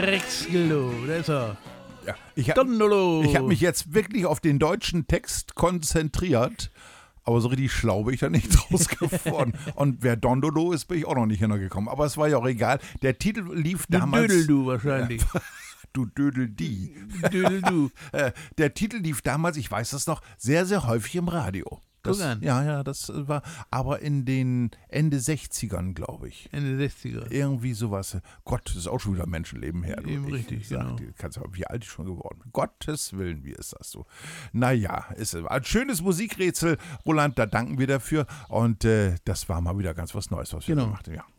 Rexgelo, da ist er. Ja, ich Dondolo. habe mich jetzt wirklich auf den deutschen Text konzentriert, aber so richtig schlau bin ich da nicht draus geworden. Und wer Dondolo ist, bin ich auch noch nicht hintergekommen. Aber es war ja auch egal. Der Titel lief damals... Dödel du wahrscheinlich. Du Dödel die. Dödel du. Der Titel lief damals, ich weiß das noch, sehr, sehr häufig im Radio. Guck an. Ja, das war aber in den Ende 60ern, glaube ich. Ende 60er. Irgendwie sowas. Gott, das ist auch schon wieder Menschenleben her. Eben richtig, genau. Wie alt ist schon geworden? Gottes Willen, wie ist das so? Naja, ist ein schönes Musikrätsel, Roland, da danken wir dafür. Und das war mal wieder ganz was Neues, was wir gemacht haben. Ja.